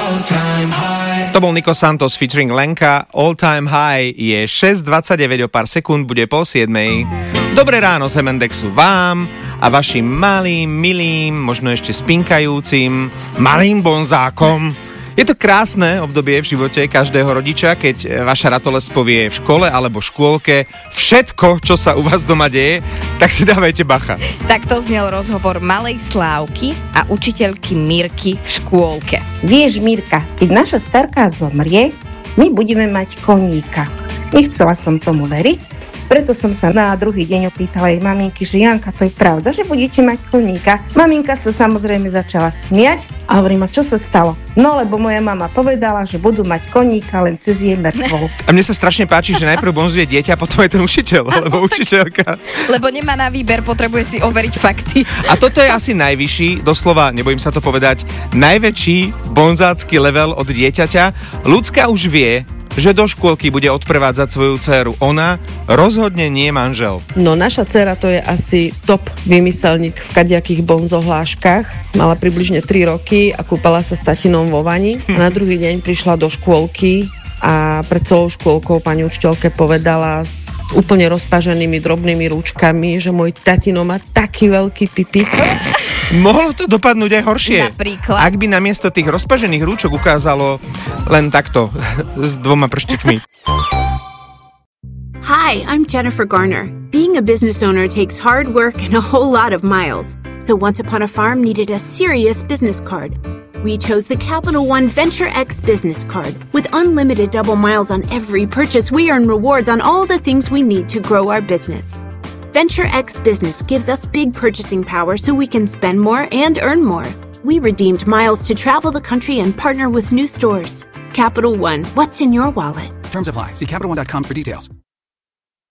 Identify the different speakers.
Speaker 1: To bol Nico Santos featuring Lenka. All Time High je 6:29, o pár sekúnd bude 6:30. Dobré ráno z Mendexu vám a vašim malým, milým, možno ešte spinkajúcim malým bonzákom. Je to krásne obdobie v živote každého rodiča, keď vaša ratolesť povie v škole alebo škôlke všetko, čo sa u vás doma deje, tak si dávajte bacha.
Speaker 2: Takto znel rozhovor malej Slávky a učiteľky Mirky v škôlke.
Speaker 3: Vieš, Mirka, keď naša starka zomrie, my budeme mať koníka. Nechcela som tomu veriť, preto som sa na druhý deň opýtala jej maminky, že Janka, to je pravda, že budete mať koníka? Maminka sa samozrejme začala smiať a hovorím, a čo sa stalo? No, lebo moja mama povedala, že budú mať koníka len cez jej mŕtvol.
Speaker 1: A mne sa strašne páči, že najprv bonzuje dieťa, potom je ten učiteľ, alebo učiteľka.
Speaker 2: Lebo nemá na výber, potrebuje si overiť fakty.
Speaker 1: A toto je asi najvyšší, doslova, nebojím sa to povedať, najväčší bonzácky level od dieťaťa. Ľudská už vie, že do škôlky bude odprevádzať svoju dcéru ona, rozhodne nie manžel.
Speaker 4: No naša dcéra to je asi top vymyselník v kadejakých bonzohláškach. Mala približne 3 roky a kúpala sa s tatinom vo vani. A na druhý deň prišla do škôlky a pred celou škôlkou pani učiteľke povedala s úplne rozpaženými drobnými rúčkami, že môj tatino má taký veľký pipi.
Speaker 1: Mohlo to dopadnúť aj horšie.
Speaker 2: Napríklad.
Speaker 1: Ak by namiesto tých rozpažených rúčok ukázalo len takto, s 2 prštikmi.
Speaker 5: Hi, I'm Jennifer Garner. Being a business owner takes hard work and a whole lot of miles. So Once Upon a Farm needed a serious business card. We chose the Capital One Venture X business card. With unlimited double miles on every purchase, we earn rewards on all the things we need to grow our business. Venture X Business gives us big purchasing power so we can spend more and earn more. We redeemed miles to travel the country and partner with new stores. Capital One, what's in your wallet?
Speaker 6: Terms apply. See CapitalOne.com for details.